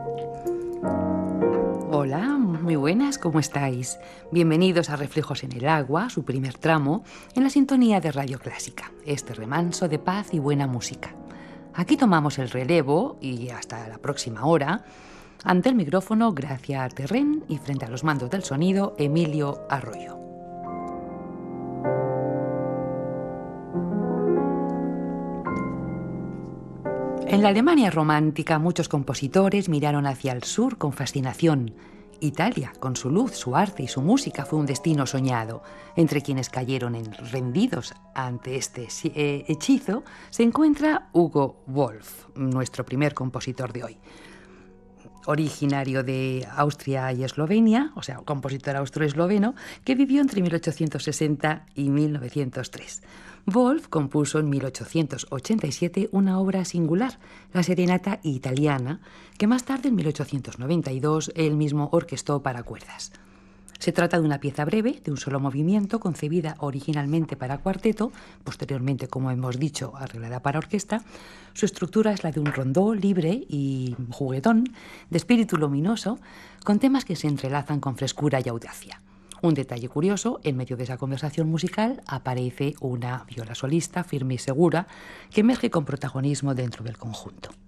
Hola, muy buenas, ¿cómo estáis? Bienvenidos a Reflejos en el Agua, su primer tramo, en la sintonía de Radio Clásica, este remanso de paz y buena música. Aquí tomamos el relevo y hasta la próxima hora. Ante el micrófono, Gracia Terren, y frente a los mandos del sonido, Emilio Arroyo. En la Alemania romántica, muchos compositores miraron hacia el sur con fascinación. Italia, con su luz, su arte y su música, fue un destino soñado. Entre quienes cayeron rendidos ante este hechizo se encuentra Hugo Wolf, nuestro primer compositor de hoy. Originario de Austria y Eslovenia, o sea, compositor austro-esloveno, que vivió entre 1860 y 1903. Wolf compuso en 1887 una obra singular, la Serenata Italiana, que más tarde, en 1892, él mismo orquestó para cuerdas. Se trata de una pieza breve, de un solo movimiento, concebida originalmente para cuarteto, posteriormente, como hemos dicho, arreglada para orquesta. Su estructura es la de un rondó libre y juguetón, de espíritu luminoso, con temas que se entrelazan con frescura y audacia. Un detalle curioso, en medio de esa conversación musical aparece una viola solista firme y segura que emerge con protagonismo dentro del conjunto.